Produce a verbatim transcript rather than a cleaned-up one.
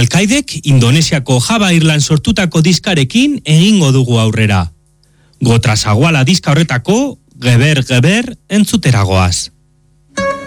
Alkaidek Indonesiako Java Irlan sortutako diskarekin egingo dugu aurrera. Gotrasaguala diska horretako Geber Geber entzuteragoaz.